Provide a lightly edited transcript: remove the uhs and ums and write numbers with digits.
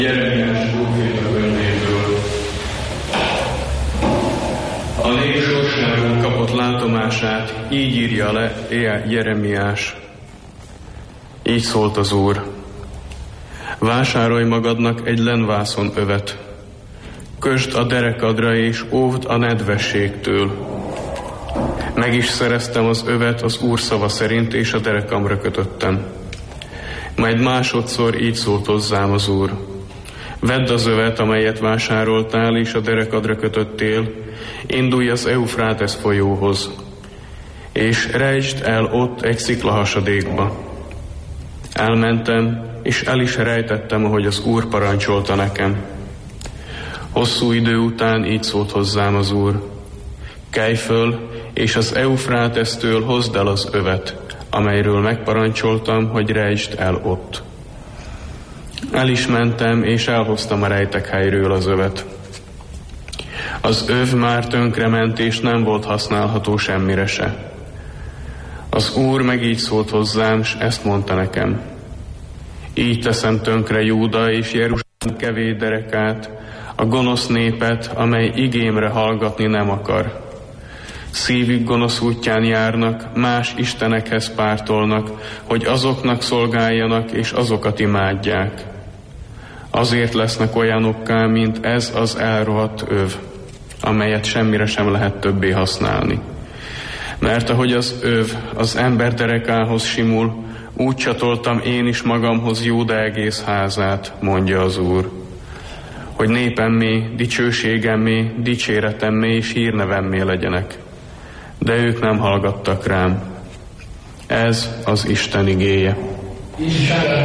Jeremiás próféta könyvéből. A nép sorsáról kapott látomását így írja le Jeremiás. Így szólt az Úr: vásárolj magadnak egy lenvászon övet, kösd a derekadra és óvd a nedvességtől. Meg is szereztem az övet az Úr szava szerint, és a derekamra kötöttem. Majd másodszor így szólt hozzám az Úr: vedd az övet, amelyet vásároltál, és a derekadra kötöttél, indulj az Eufrátesz folyóhoz, és rejtsd el ott egy sziklahasadékba. Elmentem, és el is rejtettem, ahogy az Úr parancsolta nekem. Hosszú idő után így szólt hozzám az Úr: kelj föl, és az Eufrátesztől hozd el az övet, amelyről megparancsoltam, hogy rejtsd el ott. El is mentem, és elhoztam a rejtekhelyről az övet. Az öv már tönkrement, és nem volt használható semmire se. Az Úr meg így szólt hozzám, s ezt mondta nekem: így teszem tönkre Júda és Jeruzsálem kevély derekát, a gonosz népet, amely igémre hallgatni nem akar. Szívük gonosz útján járnak, más istenekhez pártolnak, hogy azoknak szolgáljanak és azokat imádják. Azért lesznek olyanokká, mint ez az elrohadt öv, amelyet semmire sem lehet többé használni. Mert ahogy az öv az ember derekához simul, úgy csatoltam én is magamhoz Júda egész házát, mondja az Úr, hogy népemmé, dicsőségemmé, dicséretemmé és hírnevemmé legyenek. De ők nem hallgattak rám. Ez az Isten igéje.